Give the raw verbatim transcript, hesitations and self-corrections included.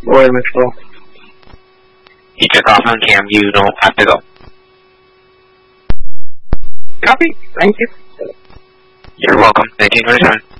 Go ahead, Metro. You took off on cam, you don't have to go. Copy. Thank you. You're welcome. nineteen twenty-seven.